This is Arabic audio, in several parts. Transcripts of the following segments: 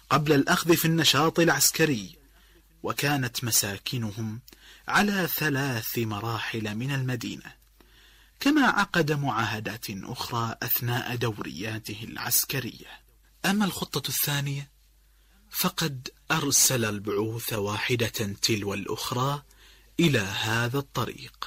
قبل الأخذ في النشاط العسكري، وكانت مساكنهم على 3 مراحل من المدينة، كما عقد معاهدات أخرى أثناء دورياته العسكرية. أما الخطة الثانية فقد أرسل البعوث واحدة تلو الأخرى إلى هذا الطريق.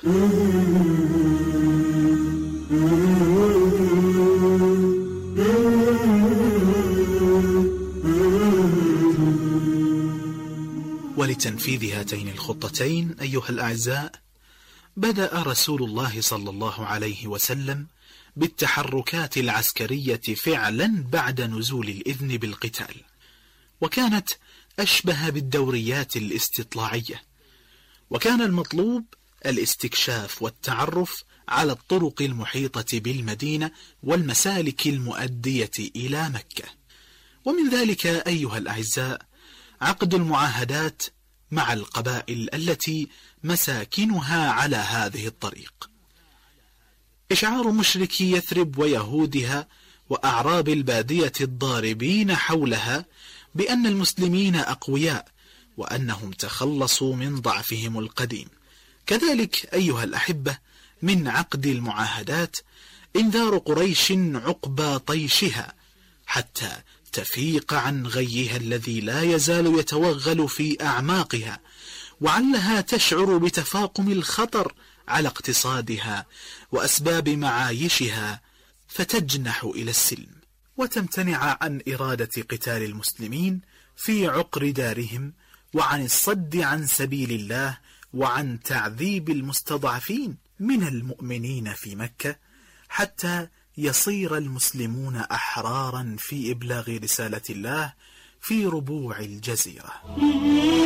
ولتنفيذ هاتين الخطتين أيها الأعزاء، بدأ رسول الله صلى الله عليه وسلم بالتحركات العسكرية فعلا بعد نزول الإذن بالقتال، وكانت أشبه بالدوريات الاستطلاعية، وكان المطلوب الاستكشاف والتعرف على الطرق المحيطة بالمدينة والمسالك المؤدية إلى مكة. ومن ذلك أيها الأعزاء عقد المعاهدات مع القبائل التي مساكنها على هذه الطريق، إشعار مشركي يثرب ويهودها وأعراب البادية الضاربين حولها بأن المسلمين أقوياء، وأنهم تخلصوا من ضعفهم القديم. كذلك أيها الأحبة من عقد المعاهدات إنذار قريش عقبى طيشها حتى تفيق عن غيها الذي لا يزال يتوغل في أعماقها، وعلها تشعر بتفاقم الخطر على اقتصادها وأسباب معايشها، فتجنح إلى السلم وتمتنع عن إرادة قتال المسلمين في عقر دارهم، وعن الصد عن سبيل الله، وعن تعذيب المستضعفين من المؤمنين في مكة، حتى يصير المسلمون أحرارا في إبلاغ رسالة الله في ربوع الجزيرة.